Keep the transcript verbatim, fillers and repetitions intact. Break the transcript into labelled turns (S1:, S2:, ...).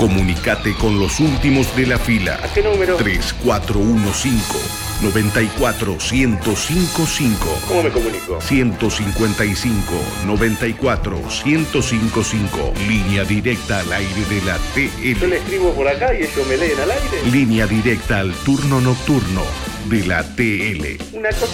S1: Comunicate con los últimos de la fila.
S2: ¿A qué número?
S1: tres cuatro uno cinco, nueve cuatro, uno cero cinco cinco.
S2: ¿Cómo me comunico?
S1: ciento cincuenta y cinco, noventa y cuatro, ciento cincuenta y cinco. Línea directa al aire de la T L.
S2: Yo le escribo por acá y ellos me leen al aire.
S1: Línea directa al turno nocturno de la T L.
S2: Una cosa